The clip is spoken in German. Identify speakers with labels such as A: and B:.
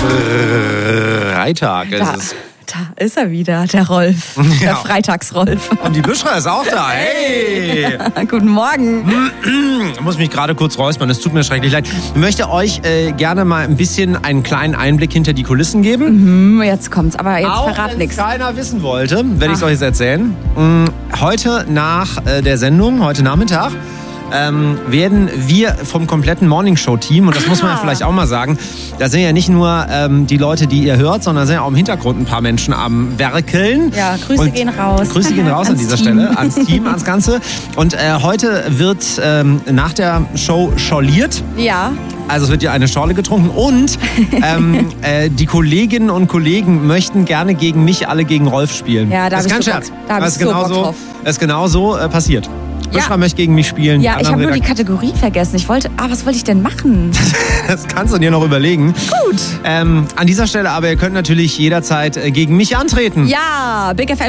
A: Freitag ist es.
B: Da ist er wieder, der Rolf. Der
A: Ja.
B: Freitagsrolf.
A: Und die Büschra ist auch da. Hey!
B: Guten Morgen.
A: Ich muss mich gerade kurz räuspern, es tut mir schrecklich leid. Ich möchte euch gerne mal ein bisschen einen kleinen Einblick hinter die Kulissen geben.
B: Jetzt kommt's, aber jetzt
A: Auch
B: verrat
A: wenn
B: nichts.
A: keiner wissen wollte, werde ich es euch jetzt erzählen. Heute nach der Sendung, heute Nachmittag, werden wir vom kompletten Morningshow-Team, und das muss man ja vielleicht auch mal sagen, da sind ja nicht nur die Leute, die ihr hört, sondern sind ja auch im Hintergrund ein paar Menschen am Werkeln.
B: Ja, Grüße gehen raus.
A: Grüße gehen raus an
B: Ans
A: dieser
B: Team.
A: Stelle, ans Team, ans Ganze. Und heute wird nach der Show schorliert.
B: Ja,
A: Also es wird ja eine Schorle getrunken und die Kolleginnen und Kollegen möchten gerne gegen mich alle gegen Rolf spielen.
B: Ja, da
A: das ist
B: hab
A: kein
B: ich so
A: Scherz.
B: Bock. Da hab
A: Das
B: ich
A: ist
B: so Bock
A: genauso,
B: drauf.
A: das ist genauso passiert. Büschra
B: Ja.
A: möchte gegen mich spielen.
B: ja, ich habe nur die
A: anderen
B: Kategorie vergessen. Was wollte ich denn machen?
A: das kannst du dir noch überlegen.
B: Gut.
A: An dieser Stelle aber, ihr könnt natürlich jederzeit gegen mich antreten.
B: Ja, Big FM